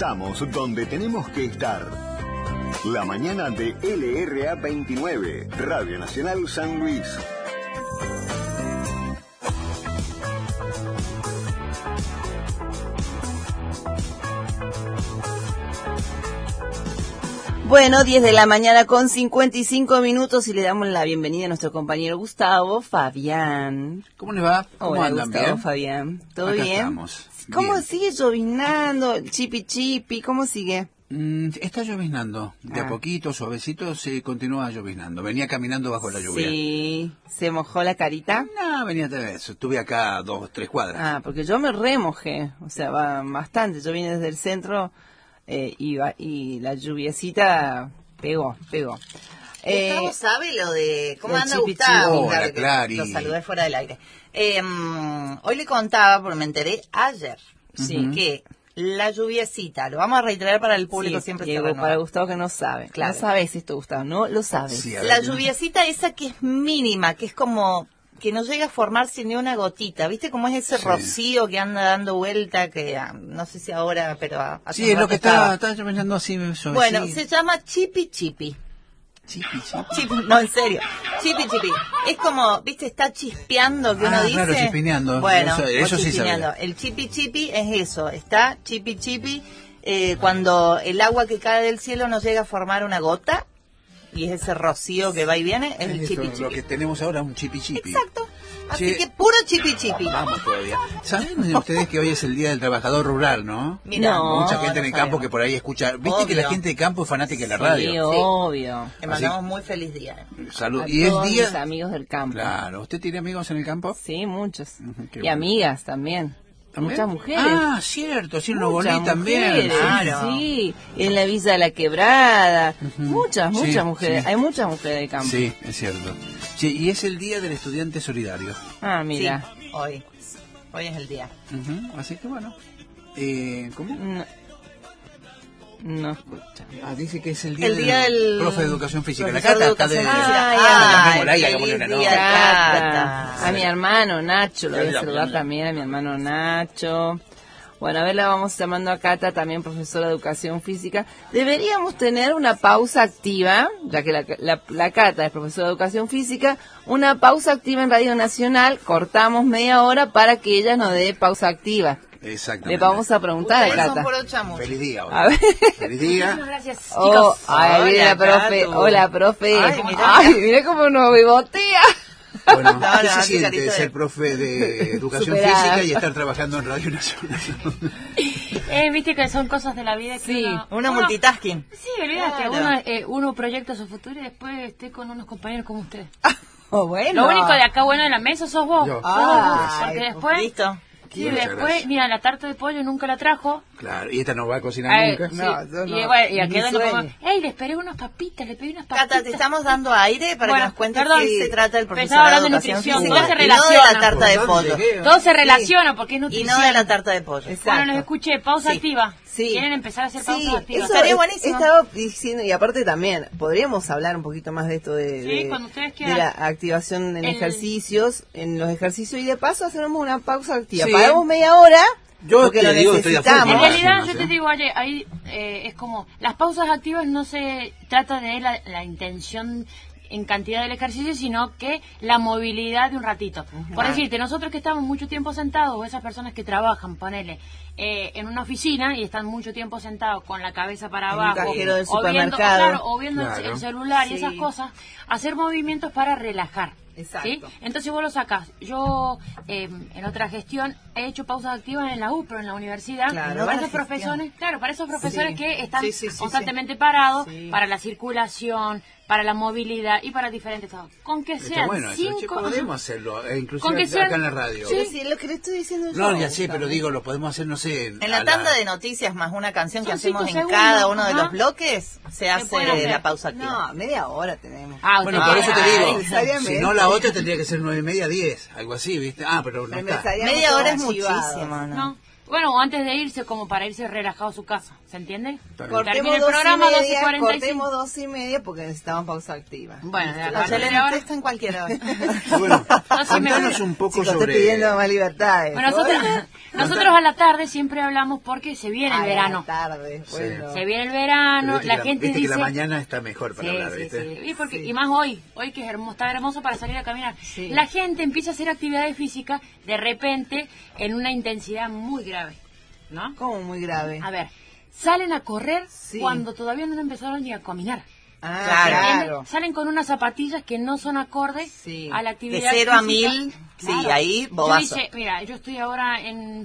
Estamos donde tenemos que estar. La mañana de LRA 29, Radio Nacional San Luis. Bueno, 10 de la mañana con 55 minutos y le damos la bienvenida a nuestro compañero Gustavo Fabián. ¿Cómo les va? ¿Cómo Hola, andan? Gustavo, ¿Bien? Fabián. ¿Todo Acá bien? Estamos. ¿Cómo Bien. sigue llovinando? Chipi chipi, ¿cómo sigue? Está lloviznando. De a poquito, suavecito, se continúa lloviznando. Venía caminando bajo la lluvia. Sí, ¿se mojó la carita? No, venía de eso. Estuve acá 2-3 cuadras. Ah, porque yo me remojé, o sea, va bastante. Yo vine desde el centro y la lluviecita pegó. Gustavo sabe lo de... ¿Cómo el anda chipi Gustavo? chipi. Hola, Claro que Clary. lo saludé fuera del aire. Hoy le contaba, porque me enteré ayer, Sí. que la lluviecita, lo vamos a reiterar para el público, Sí, siempre se llegó renueva. para Gustavo que no sabe. Claro. No sabes esto, Gustavo, no lo sabes. Sí, a La ver, lluviecita esa que es mínima, que es como... que no llega a formarse ni una gotita, ¿viste cómo es ese Sí. rocío que anda dando vuelta, que no sé si ahora, pero hace Sí, un es lo rato que estaba. está lloviznando así suavecito. Bueno, se llama chipi chipi. Chipi, chipi. Chipi, no, en serio. Chipi chipi. Es como, ¿viste? Está chispeando, que uno dice. Claro, chispineando. Bueno, Eso o sí chispineando. sabía. El chipi chipi es eso. Está chipi chipi cuando el agua que cae del cielo no llega a formar una gota. Y es ese rocío que va y viene, es el Esto, chipi lo chipi. que tenemos ahora es un chipi chipi. Exacto. Así Sí. que puro chipi chipi. Vamos todavía. ¿Saben ustedes que hoy es el Día del Trabajador Rural, no? Mira, No, Mucha gente en no el campo sabemos. que por ahí escucha. ¿Viste que la Obvio. gente de campo es fanática de la Sí, radio? obvio. Le mandamos muy feliz día. Salud. A Y es todos mis día... amigos del campo. Claro. ¿Usted tiene amigos en el campo? Sí, muchos. Ujú, qué Y bueno. amigas también. ¿También? Muchas mujeres. Ah, cierto. Sí, en los Muchas Bolí también. mujeres, claro. Sí, en la Villa de la Quebrada. Muchas Sí, mujeres. sí. Hay muchas mujeres de campo. Sí, es cierto. Sí, y es el Día del Estudiante Solidario. Ah, mira. Sí, hoy. Hoy es el día. Ujú, así que bueno. ¿Cómo? No escucha. Ah, dice que es el día, El día del profe de Educación Física. La profesor de Cata está Educación de... Física. Cambiémosla y Ay, hagámosle una feliz nota. día, Cata. Cata. A mi hermano Nacho, lo voy a Ya, saludar ya. también a mi hermano Nacho. Bueno, a ver, la vamos llamando a Cata, también profesora de Educación Física. Deberíamos tener una pausa activa, ya que la Cata es profesora de Educación Física, una pausa activa en Radio Nacional, cortamos media hora para que ella nos dé pausa activa. Exactamente. Le vamos a preguntar a Ustedes son Cata. puro chamuyo. Feliz día hoy. A ver. Feliz día. Gracias, Oh, chicos. ay, mira la Hola, profe. Catu. Hola, profe. Ay, mirá. Ay, mira cómo nos bigotea. Bueno, No, ¿qué no, se qué siente carita de- ser profe de Educación Superada. Física y estar trabajando en Radio Nacional? Viste que son cosas de la vida que Sí, Uno multitasking. Sí, olvídate, Claro. uno proyecta su futuro y después esté con unos compañeros como ustedes. Oh, bueno. Lo único de acá bueno de la mesa sos vos. Yo. Sos vos, Ay, porque después... Listo. Sí, Muchas después, gracias. mira, la tarta de pollo nunca la trajo. Claro, y esta no va a cocinar nunca. Sí, No, yo no. Y, bueno, y Ni aquí donde sueño. comemos, le esperé unas papitas, le pedí unas papitas. Cata, te estamos dando aire para Bueno, que nos cuentes perdón. qué se trata el Estaba profesor de hablando de Educación nutrición, Física todo se y no de relaciona. la tarta de pollo. Todo se relaciona porque es Y nutrición. no de la tarta de pollo. Bueno, los escuché, pausa Sí. activa. Sí. ¿Quieren empezar a hacer pausas Sí, activas? eso Estaría buenísimo. estaba diciendo, y aparte también, podríamos hablar un poquito más de esto Sí, cuando ustedes quieran. de la activación en ejercicios, en los ejercicios, y de paso hacemos una pausa activa. Sí. Paramos media hora, Yo porque te lo digo, estoy a full necesitamos. En con realidad, máximas, yo te digo, oye, ahí es como, las pausas activas no se trata de la intención en cantidad del ejercicio, sino que la movilidad de un ratito. Por decirte, nosotros que estamos mucho tiempo sentados, o esas personas que trabajan, ponele, en una oficina y están mucho tiempo sentados con la cabeza para En un abajo, cajero del o viendo, supermercado. claro, o viendo Claro. el celular Sí. y esas cosas, hacer movimientos para relajar. Exacto. ¿Sí? Entonces vos lo sacás. Yo, en otra gestión, he hecho pausas activas en la UPRO, en la universidad, Claro. para Otra esos profesores, claro, para esos profesores Sí. que están Sí, sí, sí, constantemente parados, Sí. para la circulación, para la movilidad y para diferentes cosas. Con que Está sean bueno eso, che, 5... podemos hacerlo, Con inclusive que sean- acá en la radio. Pero sí, lo que le estoy diciendo yo. No, ya sé, Gustavo. pero digo, lo podemos hacer, no sé... En la a tanda de noticias más una canción que Son hacemos 5 en segundos, cada uno de ajá. los bloques, se hace pueden hacer. la pausa activa. No, media hora tenemos. Bueno, usted por eso te quiere- digo, necesariamente. si no la otra tendría que ser 9:30, 10, algo así, ¿viste? Ah, pero no Pero está. estaríamos Media hora es archivados. muchísimo, ¿no? No. Bueno, o antes de irse, como para irse relajado a su casa, ¿se entiende? Cortemos Termina el programa 12:45. cortemos 12:30 porque necesitamos pausa activa. Bueno, de La Yelena está en cualquier hora. Bueno, contanos un poco Chicos, estoy sobre... pidiendo más libertades. Bueno, nosotros a la tarde siempre hablamos porque se viene el verano. Tarde, bueno. Se viene el verano, Pero la gente viste dice... que la mañana está mejor para hablar, ¿viste? Sí. Y más hoy que es está hermoso para salir a caminar. Sí. La gente empieza a hacer actividades físicas de repente en una intensidad muy grave, ¿no? ¿Cómo muy grave? A ver, salen a correr Sí. cuando todavía no empezaron ni a caminar. Claro. Salen con unas zapatillas que no son acordes Sí. a la De actividad 0 a física. 1000, sí, Claro. ahí Yo bobazo. dije, mira, yo estoy ahora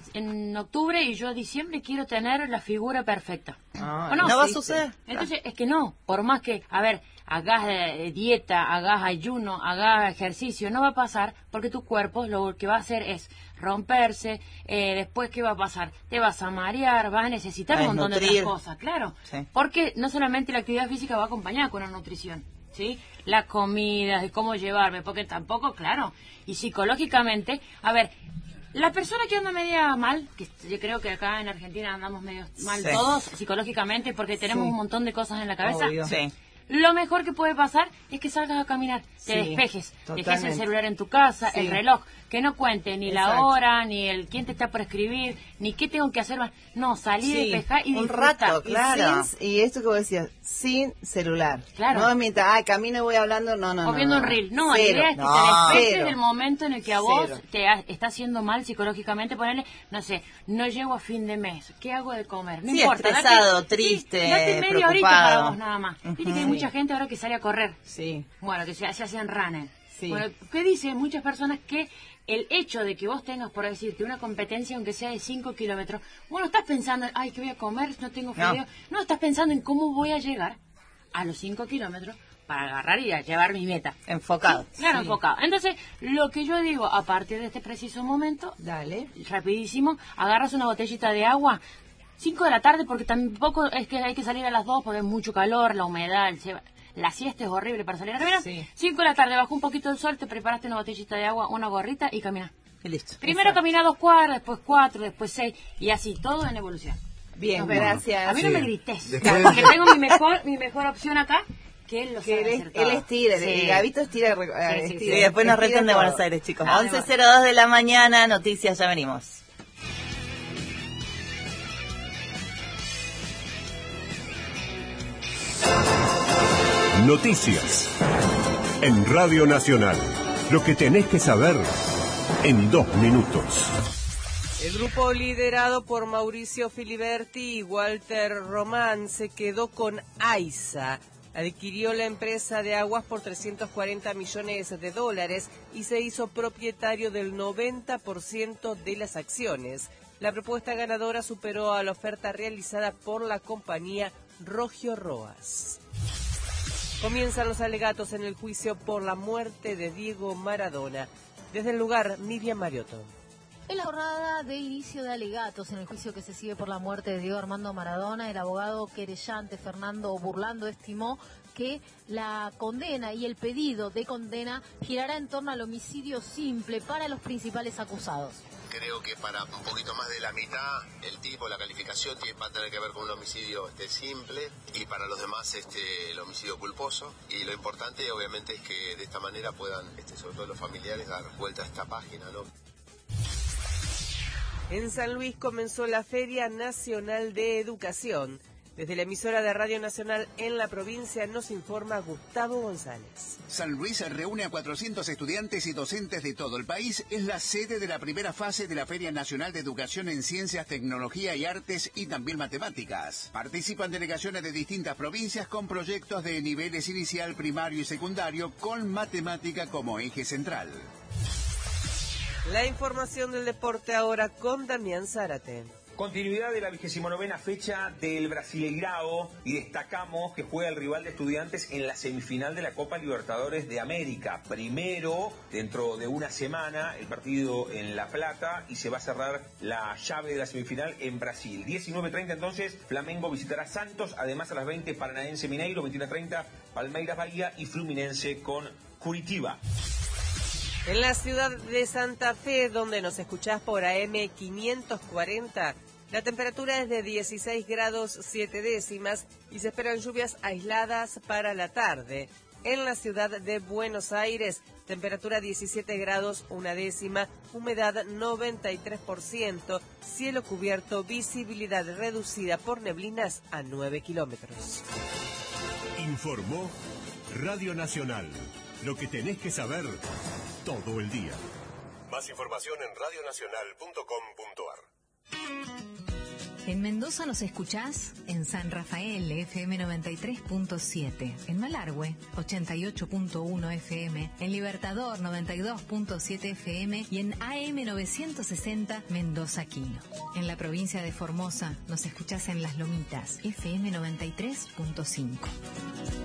en octubre y yo a diciembre quiero tener la figura perfecta. Ah, ¿O no? No va a Sí, suceder. Entonces, es que no, por más que, a ver, hagas dieta, hagas ayuno, hagas ejercicio, no va a pasar porque tu cuerpo lo que va a hacer es romperse, después ¿qué va a pasar? Te vas a marear, vas a necesitar A un montón de desnutrir. otras cosas, claro. Sí. Porque no solamente la actividad física va acompañada con la nutrición, ¿sí? Las comidas, de cómo llevarme, porque tampoco, claro, y psicológicamente, a ver, la persona que anda media mal, que yo creo que acá en Argentina andamos medio mal Sí. todos psicológicamente porque tenemos Sí. un montón de cosas en la cabeza. Obvio. Sí. Lo mejor que puede pasar es que salgas a caminar, te Sí, despejes, dejes totalmente. el celular en tu casa, Sí. el reloj, que no cuente ni la Exacto. hora, ni el quién te está por escribir, ni qué tengo que hacer. No, salir, Sí, despejar y un disfrutar. rato, claro. Y esto que vos decías, sin celular. Claro. No mientras, camino y voy hablando, no. O viendo un reel. No, la Cero. idea es que No. te despejes Cero. del momento en el que a vos Cero. está haciendo mal psicológicamente. Ponerle, no sé, no llego a fin de mes. ¿Qué hago de comer? No Sí, importa. estresado, sí, triste, date media horita preocupado. para vos nada más. Viste que hay mucha gente ahora que sale a correr. Sí. Bueno, que se hacen runner. Sí. Bueno, ¿qué dicen muchas personas? Que el hecho de que vos tengas, por decirte, una competencia, aunque sea de 5 kilómetros, vos no estás pensando, ay, ¿qué voy a comer? No tengo fideo. No, estás pensando en cómo voy a llegar a los 5 kilómetros para agarrar y a llevar mi meta. Enfocado. Claro, Sí. enfocado. Entonces, lo que yo digo, a partir de este preciso momento, Dale. rapidísimo, agarras una botellita de agua, 5 de la tarde, porque tampoco es que hay que salir a las 2 porque hay mucho calor, la humedad, la siesta es horrible para salir a caminar. Sí. 5 de la tarde, bajó un poquito el sol, te preparaste una botellita de agua, una gorrita y camina. Y listo. Primero camina 2 cuadras, después 4, después 6, y así, todo en evolución. Bien, Nos gracias. A mí no Sí. me grites, Después- porque tengo mi mejor opción acá, que él lo Que sabe él, hacer todo. él estira, Sí. el Gabito estira. Sí, Y después nos retira reten de todo. Buenos Aires, chicos. Ah, 11:02 de la mañana, noticias, ya venimos. Noticias. En Radio Nacional. Lo que tenés que saber en 2 minutos. El grupo liderado por Mauricio Filiberti y Walter Román se quedó con AISA. Adquirió la empresa de aguas por $340 millones y se hizo propietario del 90% de las acciones. La propuesta ganadora superó a la oferta realizada por la compañía Rogio Roas. Comienzan los alegatos en el juicio por la muerte de Diego Maradona. Desde el lugar, Miriam Mariotto. En la jornada de inicio de alegatos en el juicio que se sigue por la muerte de Diego Armando Maradona, el abogado querellante Fernando Burlando estimó que la condena y el pedido de condena girará en torno al homicidio simple para los principales acusados. Creo que para un poquito más de la mitad el tipo, la calificación va a tener que ver con un homicidio simple y para los demás el homicidio culposo. Y lo importante obviamente es que de esta manera puedan, sobre todo los familiares, dar vuelta a esta página, ¿no? En San Luis comenzó la Feria Nacional de Educación. Desde la emisora de Radio Nacional en la provincia nos informa Gustavo González. San Luis reúne a 400 estudiantes y docentes de todo el país. Es la sede de la primera fase de la Feria Nacional de Educación en Ciencias, Tecnología y Artes y también Matemáticas. Participan delegaciones de distintas provincias con proyectos de niveles inicial, primario y secundario con matemática como eje central. La información del deporte ahora con Damián Zárate. Continuidad de la 29ª fecha del Brasileirao y destacamos que juega el rival de Estudiantes en la semifinal de la Copa Libertadores de América. Primero, dentro de una semana, el partido en La Plata y se va a cerrar la llave de la semifinal en Brasil. 19:30 entonces, Flamengo visitará Santos, además a las 20 Paranaense Mineiro, 21:30 Palmeiras Bahía y Fluminense con Curitiba. En la ciudad de Santa Fe, donde nos escuchás por AM 540, la temperatura es de 16 grados 7 décimas y se esperan lluvias aisladas para la tarde. En la ciudad de Buenos Aires, temperatura 17 grados 1 décima, humedad 93%, cielo cubierto, visibilidad reducida por neblinas a 9 kilómetros. Informó Radio Nacional. Lo que tenés que saber todo el día. Más información en radionacional.com.ar. En Mendoza nos escuchás en San Rafael, FM 93.7, en Malargüe, 88.1 FM, en Libertador, 92.7 FM y en AM 960 Mendoza Quino. En la provincia de Formosa nos escuchás en Las Lomitas, FM 93.5.